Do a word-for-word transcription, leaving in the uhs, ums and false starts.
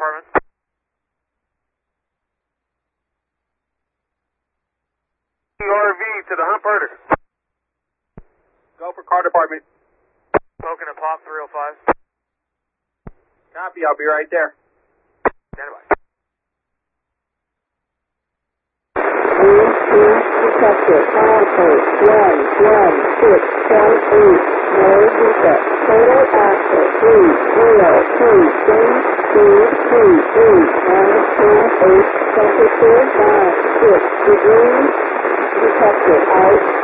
department. R V to the Humperter. Go for car department. Smoking a pop three oh five. Copy, I'll be right there. Stand by. Detected, Alpha, one, one, six, one, eight, no defect, total active, three, zero, three, three, two, three, three, minus ten, eight, temperature, nine, six degrees, detected, out.